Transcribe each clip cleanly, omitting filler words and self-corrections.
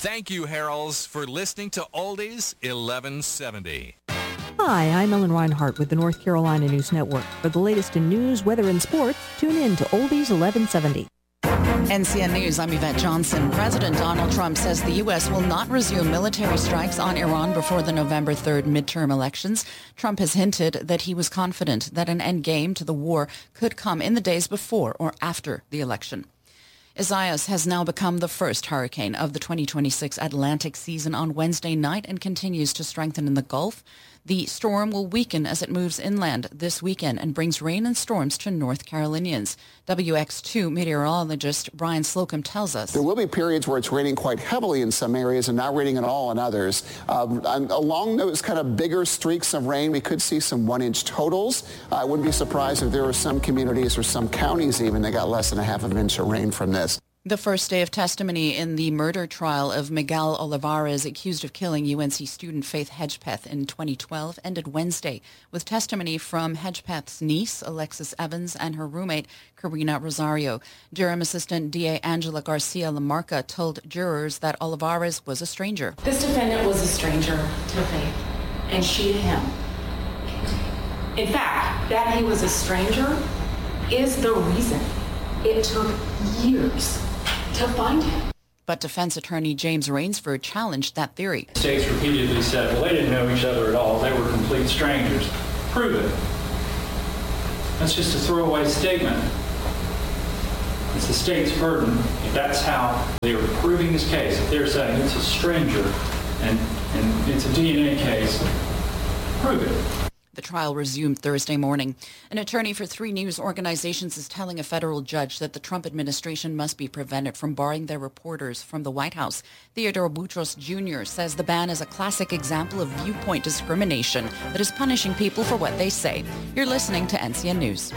Thank you, Heralds, for listening to Oldies 1170. Hi, I'm Ellen Reinhart with the North Carolina News Network. For the latest in news, weather, and sports, tune in to Oldies 1170. NCN News, I'm Yvette Johnson. President Donald Trump says the U.S. will not resume military strikes on Iran before the November 3rd midterm elections. Trump has hinted that he was confident that an end game to the war could come in the days before or after the election. Isaias has now become the first hurricane of the 2026 Atlantic season on Wednesday night and continues to strengthen in the Gulf. The storm will weaken as it moves inland this weekend and brings rain and storms to North Carolinians. WX2 meteorologist Brian Slocum tells us. There will be periods where it's raining quite heavily in some areas and not raining at all in others. Along those kind of bigger streaks of rain, we could see some 1-inch totals. I wouldn't be surprised if there were some communities or some counties even that got less than a half of an inch of rain from this. The first day of testimony in the murder trial of Miguel Olivares, accused of killing UNC student Faith Hedgepeth in 2012, ended Wednesday with testimony from Hedgepeth's niece, Alexis Evans, and her roommate, Karina Rosario. Durham Assistant DA Angela Garcia Lamarca told jurors that Olivares was a stranger. This defendant was a stranger to Faith, and she to him. In fact, that he was a stranger is the reason it took years to find him. But defense attorney James Rainsford challenged that theory. States repeatedly said, well, they didn't know each other at all. They were complete strangers. Prove it. That's just a throwaway statement. It's the state's burden. If that's how they are proving this case, if they're saying it's a stranger and it's a DNA case, prove it. The trial resumed Thursday morning. An attorney for 3 news organizations is telling a federal judge that the Trump administration must be prevented from barring their reporters from the White House. Theodore Boutros Jr. says the ban is a classic example of viewpoint discrimination that is punishing people for what they say. You're listening to NCN News.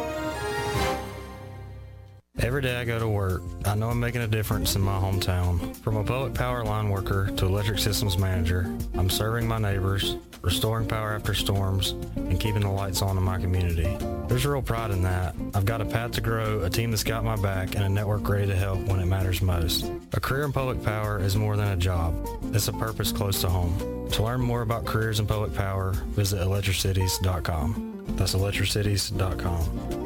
Every day I go to work, I know I'm making a difference in my hometown. From a public power line worker to electric systems manager, I'm serving my neighbors, restoring power after storms, and keeping the lights on in my community. There's real pride in that. I've got a path to grow, a team that's got my back, and a network ready to help when it matters most. A career in public power is more than a job. It's a purpose close to home. To learn more about careers in public power, visit electricities.com. That's electricities.com.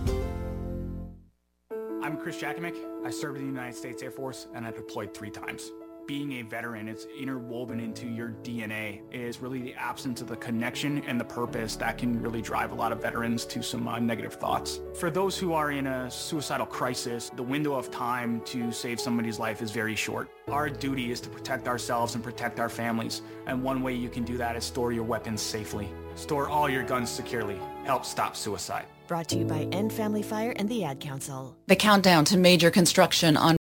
I'm Chris Jakovic. I served in the United States Air Force and I deployed 3 times. Being a veteran, it's interwoven into your DNA, is really the absence of the connection and the purpose that can really drive a lot of veterans to some negative thoughts. For those who are in a suicidal crisis, the window of time to save somebody's life is very short. Our duty is to protect ourselves and protect our families, and one way you can do that is store your weapons safely. Store all your guns securely. Help stop suicide. Brought to you by End Family Fire and the Ad Council. The countdown to major construction on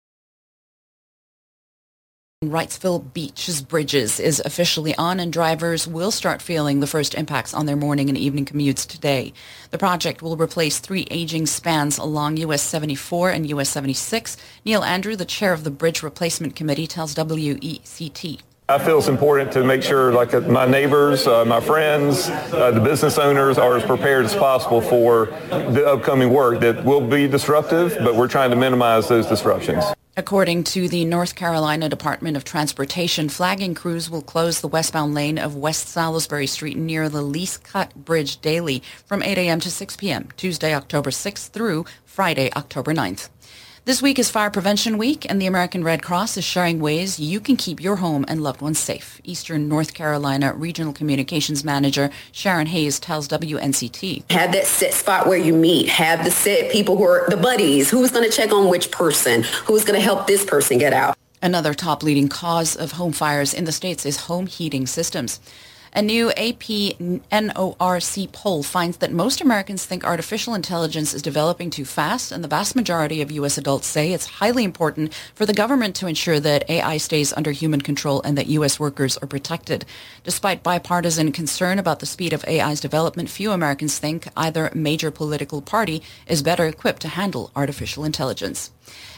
Wrightsville Beach's bridges is officially on, and drivers will start feeling the first impacts on their morning and evening commutes today. The project will replace 3 aging spans along US 74 and US 76. Neil Andrew, the chair of the Bridge Replacement Committee, tells WECT. I feel it's important to make sure my neighbors, my friends, the business owners are as prepared as possible for the upcoming work that will be disruptive, but we're trying to minimize those disruptions. According to the North Carolina Department of Transportation, flagging crews will close the westbound lane of West Salisbury Street near the Lease Cut Bridge daily from 8 a.m. to 6 p.m., Tuesday, October 6th through Friday, October 9th. This week is Fire Prevention Week, and the American Red Cross is sharing ways you can keep your home and loved ones safe. Eastern North Carolina Regional Communications Manager Sharon Hayes tells WNCT. Have that set spot where you meet. Have the set people who are the buddies. Who's going to check on which person? Who's going to help this person get out? Another top leading cause of home fires in the States is home heating systems. A new AP NORC poll finds that most Americans think artificial intelligence is developing too fast, and the vast majority of U.S. adults say it's highly important for the government to ensure that AI stays under human control and that U.S. workers are protected. Despite bipartisan concern about the speed of AI's development, few Americans think either major political party is better equipped to handle artificial intelligence.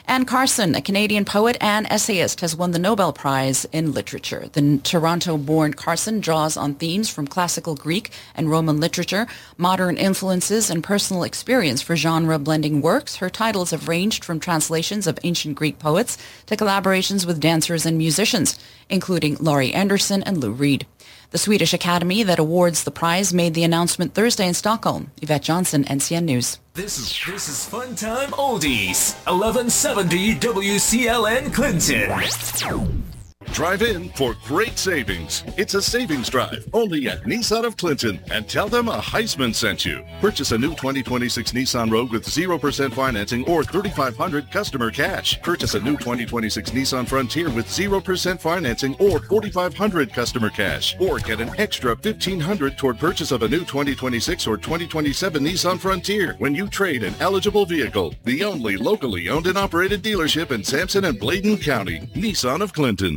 Anne Carson, a Canadian poet and essayist, has won the Nobel Prize in Literature. The Toronto-born Carson draws on themes from classical Greek and Roman literature, modern influences, and personal experience for genre-blending works. Her titles have ranged from translations of ancient Greek poets to collaborations with dancers and musicians, including Laurie Anderson and Lou Reed. The Swedish Academy that awards the prize made the announcement Thursday in Stockholm. Yvette Johnson, NCN News. This is Fun Time Oldies, 1170 WCLN Clinton. Drive in for great savings. It's a savings drive only at Nissan of Clinton, and tell them a Heisman sent you. Purchase a new 2026 Nissan Rogue with 0% financing or $3,500 customer cash. Purchase a new 2026 Nissan Frontier with 0% financing or $4,500 customer cash. Or get an extra $1,500 toward purchase of a new 2026 or 2027 Nissan Frontier when you trade an eligible vehicle. The only locally owned and operated dealership in Sampson and Bladen County. Nissan of Clinton.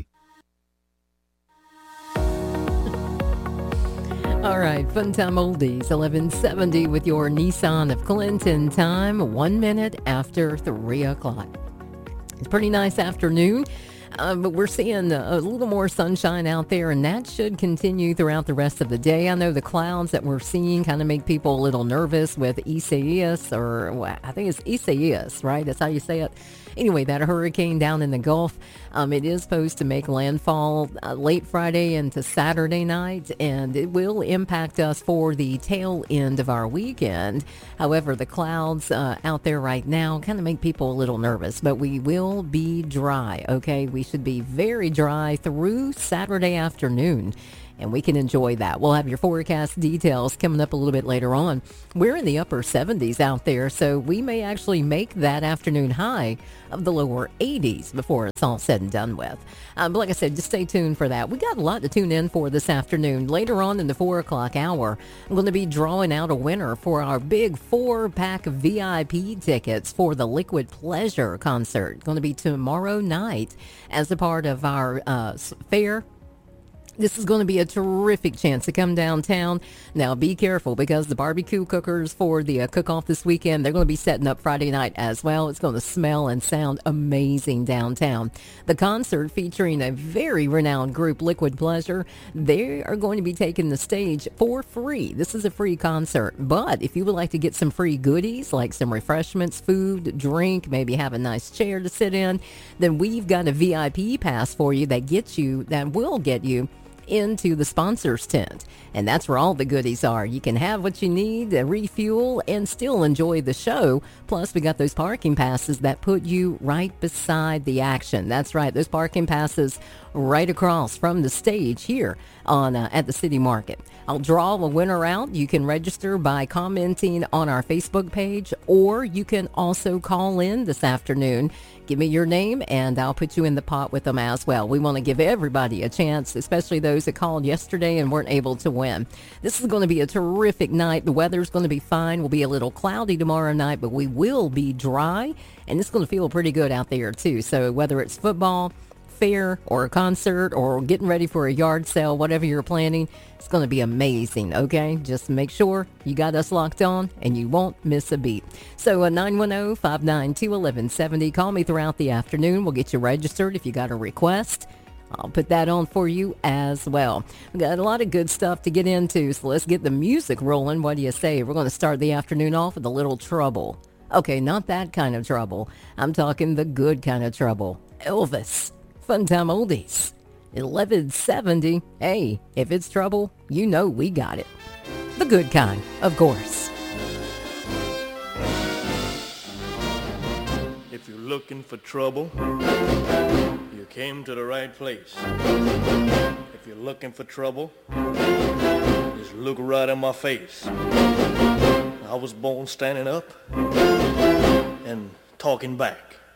All right, Fun Time Oldies, 1170 with your Nissan of Clinton time, 1 minute after 3 o'clock. It's a pretty nice afternoon, but we're seeing a little more sunshine out there, and that should continue throughout the rest of the day. I know the clouds that we're seeing kind of make people a little nervous with Isaias, or I think it's Isaias, right? That's how you say it. Anyway, that hurricane down in the Gulf, it is supposed to make landfall late Friday into Saturday night, and it will impact us for the tail end of our weekend. However, the clouds out there right now kind of make people a little nervous, but we will be dry, okay? We should be very dry through Saturday afternoon, and we can enjoy that. We'll have your forecast details coming up a little bit later on. We're in the upper 70s out there, so we may actually make that afternoon high of the lower 80s before it's all said and done with. But like I said, just stay tuned for that. We got a lot to tune in for this afternoon. Later on in the 4 o'clock hour, I'm going to be drawing out a winner for our big 4-pack VIP tickets for the Liquid Pleasure concert. Going to be tomorrow night as a part of our fair. This is going to be a terrific chance to come downtown. Now, be careful, because the barbecue cookers for the cook-off this weekend, they're going to be setting up Friday night as well. It's going to smell and sound amazing downtown. The concert, featuring a very renowned group, Liquid Pleasure, they are going to be taking the stage for free. This is a free concert, but if you would like to get some free goodies, like some refreshments, food, drink, maybe have a nice chair to sit in, then we've got a VIP pass for you that will get you into the sponsors tent, and that's where all the goodies are. You can have what you need, refuel, and still enjoy the show. Plus, we got those parking passes that put you right beside the action. That's right, those parking passes right across from the stage here on at the City Market. I'll draw a winner out. You can register by commenting on our Facebook page, or you can also call in this afternoon. Give me your name, and I'll put you in the pot with them as well. We want to give everybody a chance, especially those that called yesterday and weren't able to win. This is going to be a terrific night. The weather's going to be fine. We'll be a little cloudy tomorrow night, but we will be dry, and it's going to feel pretty good out there, too. So whether it's football, fair, or a concert, or getting ready for a yard sale, whatever you're planning, it's going to be amazing, okay? Just make sure you got us locked on and you won't miss a beat. So 910-592-1170. Call me throughout the afternoon. We'll get you registered if you got a request. I'll put that on for you as well. We've got a lot of good stuff to get into, so let's get the music rolling. What do you say? We're going to start the afternoon off with a little trouble. Okay, not that kind of trouble. I'm talking the good kind of trouble. Elvis. Fun Time Oldies, 1170. Hey, if it's trouble, you know we got it. The good kind, of course. If you're looking for trouble, you came to the right place. If you're looking for trouble, just look right in my face. I was born standing up and talking back.